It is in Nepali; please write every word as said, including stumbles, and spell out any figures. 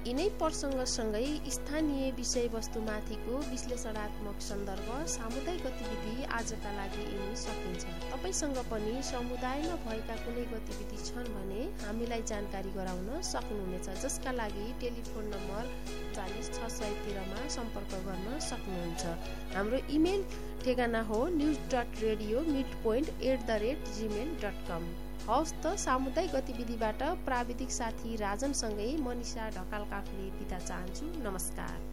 यिनै प्रसङ्गसँगै स्थानीय विषयवस्तुमाथिको विश्लेषणात्मक सन्दर्भ सामुदायिक गतिविधि आजका लागि यिनी सकिन्छ। तपाईँसँग पनि समुदायमा भएका कुनै गतिविधि छन् भने हामीलाई जानकारी गराउन सक्नुहुनेछ, जसका लागि टेलिफोन नम्बर चालिस छ सय तेह्रमा सम्पर्क गर्न सक्नुहुन्छ। हाम्रो इमेल ठेगाना हो news dot radio mid point at the rate Gmail dot कम। हवस् त, सामुदायिक गतिविधिबाट प्राविधिक साथी राजनसँगै मनिषा ढकाल काफले बिदा चाहन्छु। नमस्कार।